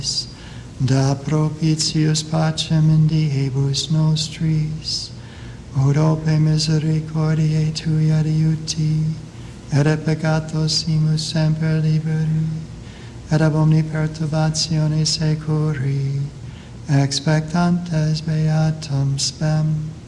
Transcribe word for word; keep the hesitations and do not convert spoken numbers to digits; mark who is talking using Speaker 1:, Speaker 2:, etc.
Speaker 1: da propitius pacem in diebus nostris, ut ope misericordiae Tui adiuti, et a peccatos imus semper liberi, et ab omni perturbatione securi, expectantes beatum spem.